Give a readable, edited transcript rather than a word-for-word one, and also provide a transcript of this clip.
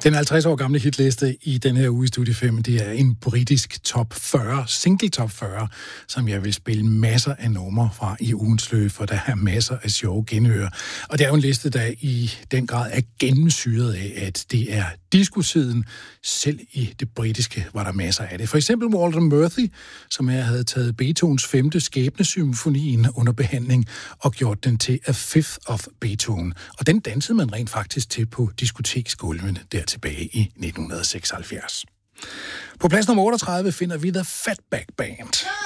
Den 50 år gamle hitliste i den her uge i Studie 5, det er en britisk top 40, single top 40, som jeg vil spille masser af numre fra i ugens løb, for der er masser af sjove genhør. Og det er jo en liste, der i den grad er gennemsyret af, at det er disco-tiden. Selv i det britiske var der masser af det. For eksempel Walter Murphy, som havde taget Beethovens 5. skæbnesymfonien under behandling og gjort den til A Fifth of Beethoven. Og den dansede man rent faktisk til på diskoteksgulvene der tilbage i 1976. På plads nummer 38 finder vi The Fatback Band.